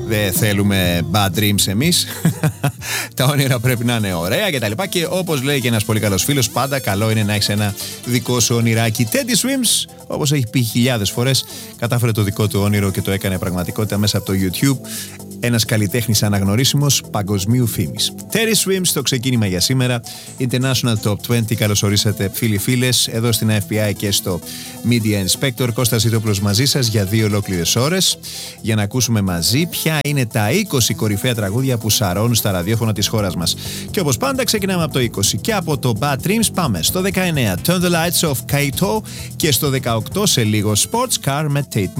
Δεν θέλουμε bad dreams εμείς. Τα όνειρα πρέπει να είναι ωραία κτλ. Και όπως λέει και ένας πολύ καλός φίλος, πάντα καλό είναι να έχεις ένα δικό σου όνειράκι. Teddy Swims, όπως έχει πει χιλιάδες φορές, κατάφερε το δικό του όνειρο και το έκανε πραγματικότητα μέσα από το YouTube. Ένας καλλιτέχνης αναγνωρίσιμος παγκοσμίου φήμης. Teddy Swims στο ξεκίνημα για σήμερα. International Top 20. Καλώς ορίσατε φίλοι-φίλες εδώ στην FBI και στο Media Inspector. Κώστας Ζητόπουλος μαζί σας για 2 ολόκληρες ώρες για να ακούσουμε μαζί ποια είναι τα 20 κορυφαία τραγούδια που σαρώνουν στα ραδιόφωνα της χώρας μας. Και όπως πάντα ξεκινάμε από το 20 και από το Bad Dreams πάμε στο 19 Turn the Lights Off Kaito και στο 18 σε λίγο Sports Car με Tate